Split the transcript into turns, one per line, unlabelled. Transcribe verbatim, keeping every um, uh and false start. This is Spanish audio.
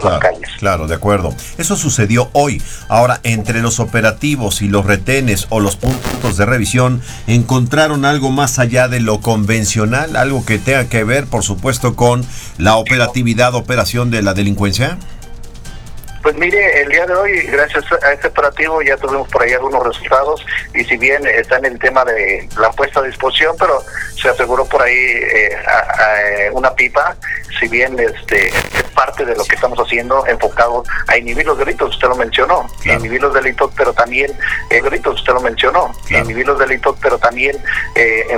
claro,
las calles.
Claro, de acuerdo. Eso sucedió hoy. Ahora, entre los operativos y los retenes o los puntos de revisión, ¿encontraron algo más allá de lo convencional? ¿Algo que tenga que ver, por supuesto, con la operatividad, operación de la delincuencia?
Pues mire, el día de hoy, gracias a este operativo, ya tuvimos por ahí algunos resultados, y si bien está en el tema de la puesta a disposición, pero se aseguró por ahí eh, a, a una pipa, si bien este es parte de lo que estamos haciendo, enfocado a inhibir los delitos, usted lo mencionó,
claro.
inhibir los delitos, pero también, eh, delitos, usted lo mencionó,
claro.
inhibir los delitos, pero también eh,